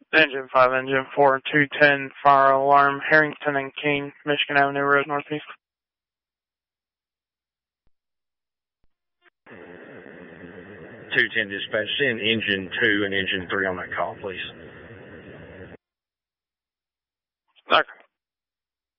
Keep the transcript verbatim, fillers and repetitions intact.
Engine five, Engine four, two ten, fire alarm, Harrington and King, Michigan Avenue Road, Northeast. two ten dispatch, send engine two and engine three on that call, please. Okay.